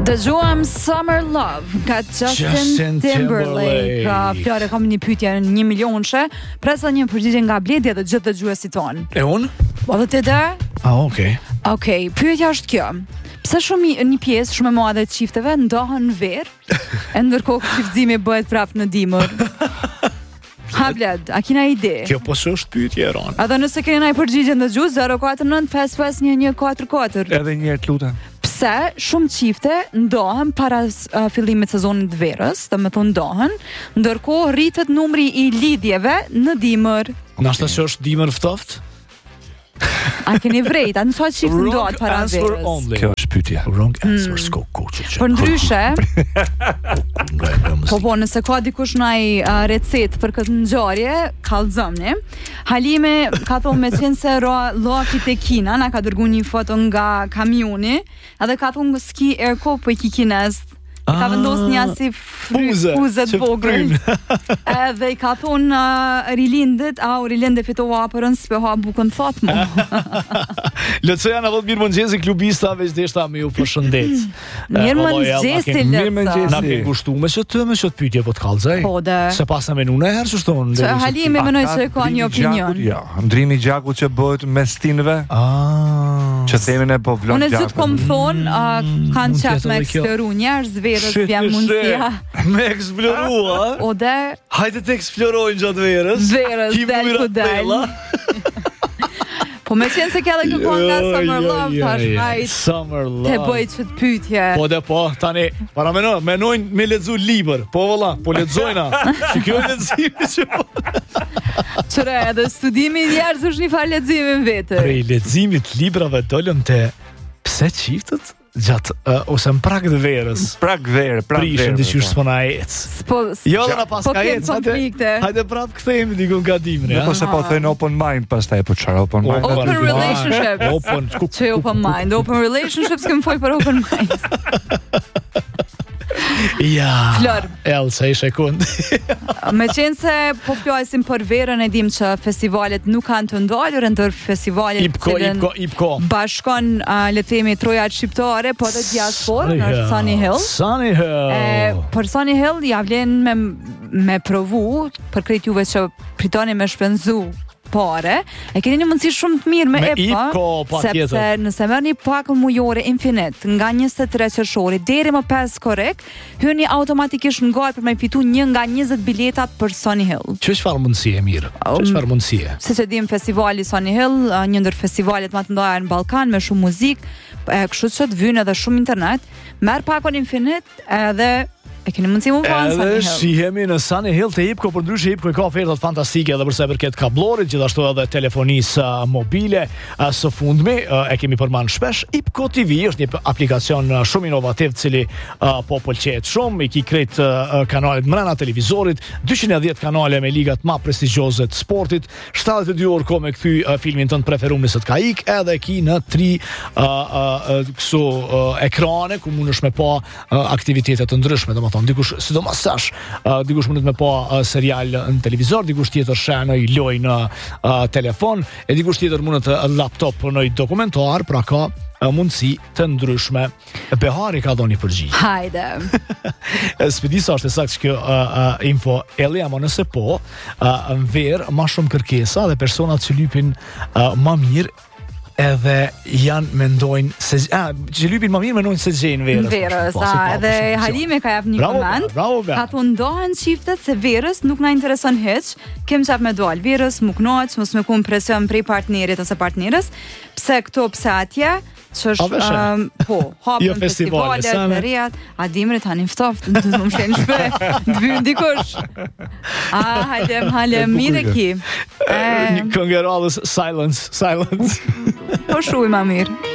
Dëgjuam Summer Love nga Justin Timberlake. Flore, kam një pyetje 1 milionëshe. Presa një përgjigje nga Bledi dhe gjithë dëgjuesit tonë. E unë? Po dhe ti dhe? Okej. Okej, pyetja është kjo. Pse një pjesë shumë e madhe e çifteve ndohen në verë, e ndërkohë çiftëzimi bëhet prapë në dimër? Ha Bled, a kina ide? Kjo po është pyetje e rëndë. Edhe nëse keni ndonjë përgjigje ndëgjues 049 551 144. Edhe një herë të lutem. Pse shumë çifte ndohen para fillimit të sezonit të verës, domethënë ndohen, ndërkohë rritet numri i lidhjeve në dimër. Nashta që është dimër ftoft? A keni vrejt, a nësoj çifte ndohet para verës? Only. Kjo është pyetja. Wrong answer, s'ko coach. Për ndryshe, po, nëse ka dikush ndaj recetë për këtë ngjarje, kallëzoni. Halime ka thonë me qenë se Loafi te Kina, na ka dërguar një foto nga kamioni, edhe ka thonë ski airco po i kikinez. Ka vendosur një asi fuze të vogël. Edhe i ka thonë rilindet, rilinde fitova apërën s'peha bukën thot mu. Lëtësoja në dhëtë mirë mëngjesi klubista, veç deshta me ju përshëndet. Mirë mëngjesi, Lëtësa. Na ke gushtu me që të pytje po të kalzaj. Po dhe. Se pas në menu në herë që shtonë. Që Halime menoj që ka një opinion. Ja, ndrimi gjakut që bëhet me stinëve. Që themin e po vlon unë gjakut. gjithë kom thonë, kanë qef me eksploru njerëz, verës, vjen mundësia. Me eksplorua. O dhe... Hajde të eksplorojnë gjatë verës. Verës, del ku del. Po me qenë se kjelle këpon nga Summer Love, tash hajt Summer Love. te bëjt që të pytje. Po dhe po, tani, para menojnë me ledzu liber. Po vëlla, po ledzojna. Që kjo ledzimi që po. Qëre, edhe studimi njerëz është një farë ledzimin vetër. Prej ledzimit librave dollëm të pse qiftët gjatë, ose në prag dhe verës. Prag verë. Prishën dhe qysh s'pona ecë. Jo dhe na pas ka ecë. Hajde prap këthejmë dikun ka dimri. Po se po thënë open mind pastaj, po çfarë open mind? Open relationship. Open mind. Open relationships këmë foj për open mind. Ja, Flor. Elsa i shekund. Me qenë se po flasim për verën, e dim që festivalet nuk kanë të ndalur, ndër festivalet Ipko. bashkon le të themi trojat shqiptare, po dhe diasporën është Sunny Hill. Sunny Hill. Për Sunny Hill ja vlen me provu, për krejt juve që pritoni me shpenzu pare, e keni një mundësi shumë të mirë me Ipko, sepse nëse merrni pakën mujore infinit nga 23 qershori deri më 5 korrek, hyni automatikisht në gojë për me fitu një nga 20 biletat për Sunny Hill. Çfarë mundësie mirë? Çfarë mundësie? Siç e dim, festivali Sunny Hill, një ndër festivalet më të mëdha në Ballkan me shumë muzikë, kështu që të vynë edhe shumë internet, merr pakën infinit edhe e keni mundësi më vonë Sunny Hill. Edhe shihemi në Sunny Hill të Ipko, për ndryshe Ipko i ka ofertat fantastike edhe përsa e përket kablorit, gjithashtu edhe telefonisë mobile së fundmi, e kemi përmanë shpesh. Ipko TV është një aplikacion shumë inovativ, cili po pëlqejet shumë, i ki krejt kanalet mrena televizorit, 210 kanale me ligat ma prestigjioze të sportit, 72 orë ko me këthy filmin tënd preferum nësët ka ik, edhe ki në 3 këso ekrane, ku mund është me pa aktivitetet të ndryshme, dikush, sidomos sash, dikush mundet me pa serial në televizor, dikush tjetër shenë i loj në telefon, e dikush tjetër mundet laptop në i dokumentar, pra ka mundësi të ndryshme. Behari ka do një përgjigje. Hajde. Spedisa është e saktë që kjo info Eli, ama nëse po, në verë ma shumë kërkesa dhe personat që lypin ma mirë edhe janë mendojnë se që lypin më mirë mendojnë se gjenë verës. Verës, edhe Halime ka jap një koment. Ka thonë ndohen çiftet se verës nuk na intereson hiç. Kem çap me dal verës, më kënaq, mos më kum presion prej partnerit ose partnerës. Pse këto, pse atje? Që është, po, hapën festivalet, feriat, a dimri tani ftoft, të më shenë shpe, të vynë dikush. Halem, mire ki. Një këngërallës, silence. Po shuj ma mirë.